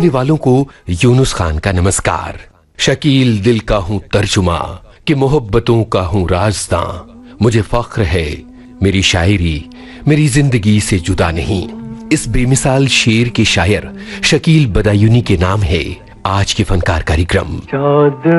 सुनने वालों को यूनुस खान का नमस्कार। शकील दिल का हूं तर्जुमा कि मोहब्बतों का हूं राज़दां। मुझे फख्र है मेरी शायरी मेरी जिंदगी से जुदा नहीं। इस बेमिसाल शेर के शायर शकील बदायूनी के नाम है आज के फनकार कार्यक्रम।